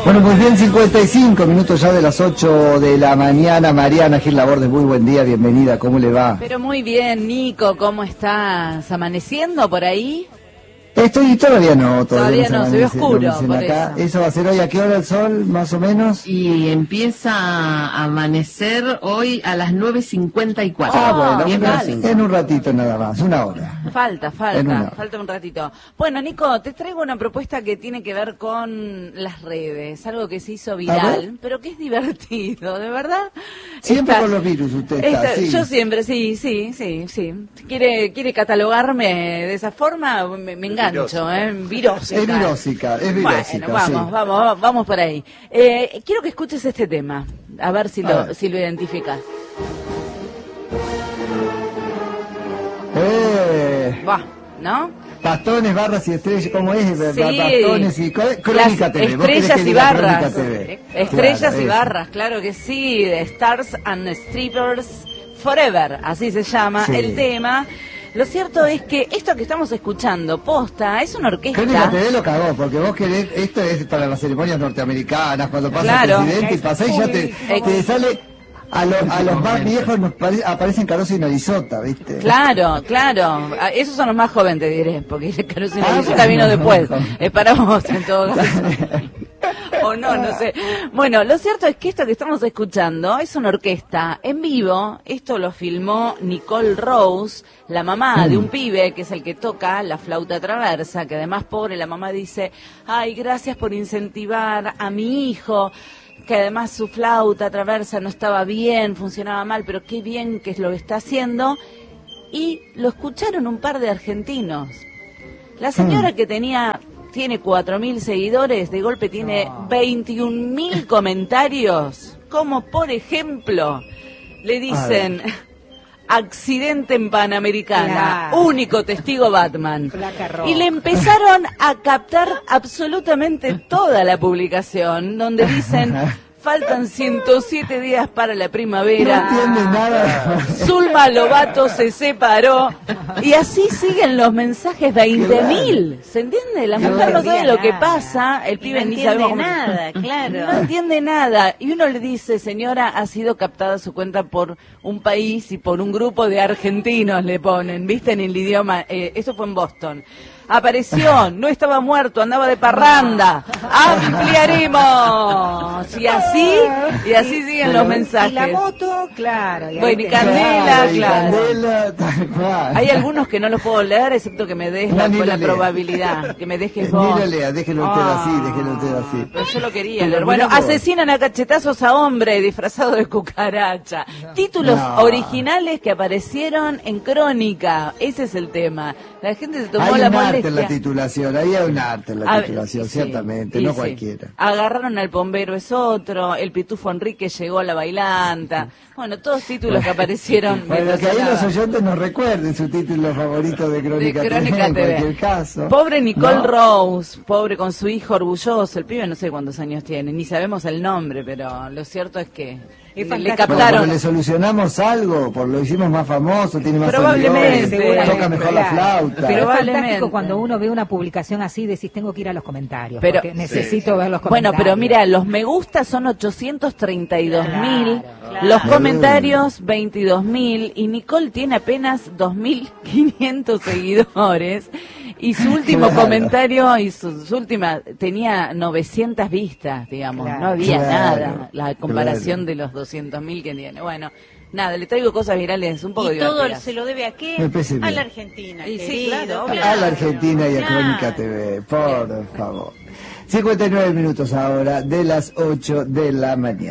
Bueno, muy bien, 55 minutos ya de las 8 de la mañana. Mariana Gil Laborde, muy buen día, bienvenida, ¿cómo le va? Pero muy bien, Nico, ¿cómo estás? ¿Amaneciendo por ahí? Todavía no, Todavía no, se ve oscuro, por acá. Eso va a ser hoy, ¿a qué hora el sol, más o menos? Y empieza a amanecer hoy a las 9:54. Bueno, en un ratito nada más, una hora. Falta un ratito. Bueno, Nico, te traigo una propuesta que tiene que ver con las redes, algo que se hizo viral, pero que es divertido, ¿de verdad? Siempre con los virus usted está, sí. Yo siempre, sí. ¿Quiere catalogarme de esa forma? Me engancho, virósica. Es virósica. Bueno, vamos por ahí. Quiero que escuches este tema, a ver si lo identificas. ¿No? Bastones, barras y estrellas, ¿cómo es? Sí, bastones y Crónica TV. Estrellas y barras. Estrellas y eso. Barras, claro que sí. De Stars and Strippers Forever, así se llama el tema. Lo cierto es que esto que estamos escuchando, posta, es una orquesta. Crónica TV lo cagó, porque vos querés, esto es para las ceremonias norteamericanas, cuando pasa el presidente y pasa y ya te sale... A los más viejos nos aparecen Caruso y Narizota, ¿viste? Claro. Esos son los más jóvenes, te diré, porque Caruso y Narizota vino después. Es para vos, en todo caso. O no sé. Bueno, lo cierto es que esto que estamos escuchando es una orquesta en vivo. Esto lo filmó Nicole Rose, la mamá de un pibe que es el que toca la flauta traversa, que además, pobre, la mamá dice, ay, gracias por incentivar a mi hijo, que además su flauta traversa no estaba bien, funcionaba mal, pero qué bien que es lo que está haciendo. Y lo escucharon un par de argentinos. La señora que tiene 4.000 seguidores, de golpe tiene 21.000 comentarios, como por ejemplo, le dicen... Accidente en Panamericana, único testigo Batman. Y le empezaron a captar absolutamente toda la publicación, donde dicen, faltan 107 días para la primavera. No entiende nada. Zulma Lobato se separó. Y así siguen los mensajes, 20.000. ¿Se entiende? La mujer no sabe lo que pasa, el pibe ni sabe cómo... No entiende nada. Y uno le dice, señora, ha sido captada su cuenta por un país y por un grupo de argentinos, le ponen, ¿viste? En el idioma. Eso fue en Boston. Apareció, no estaba muerto, andaba de parranda. Ampliaremos. Y así siguen los mensajes. Y la moto, claro. Bueno, y Candela, claro. Candela, tal cual. Hay algunos que no los puedo leer, excepto que me des la probabilidad, que me dejes vos. Ni lo lea, déjelo usted así. Pero yo lo quería leer. Bueno, asesinan a cachetazos a hombre disfrazado de cucaracha. Títulos originales que aparecieron en Crónica. Ese es el tema. La gente se tomó la molestia. En la titulación, ahí hay un arte en la titulación, ciertamente, no cualquiera. Agarraron al bombero, es otro, el pitufo Enrique llegó a la bailanta. Bueno, todos títulos que aparecieron. Bueno, que ahí los oyentes nos recuerden su título favorito de Crónica TV, en cualquier caso. Pobre Nicole Rose, pobre con su hijo orgulloso, el pibe no sé cuántos años tiene, ni sabemos el nombre, pero lo cierto es que le captaron. Bueno, le solucionamos algo, lo hicimos más famoso, tiene más probablemente, toca mejor la flauta. Pero es fantástico cuando uno ve una publicación así, decís, tengo que ir a los comentarios, porque necesito ver los comentarios. Bueno, pero mira, los me gusta son 832.000, los comentarios 22.000, y Nicole tiene apenas 2.500 seguidores, y su último comentario y su última tenía 900 vistas, digamos, no había nada, la comparación de los 200.000 que tiene. Bueno, nada, le traigo cosas virales un poco divertidas. ¿Y todo se lo debe a qué? A la Argentina. Sí, claro. A la Argentina y a Crónica TV, por favor. 59 minutos ahora de las 8 de la mañana.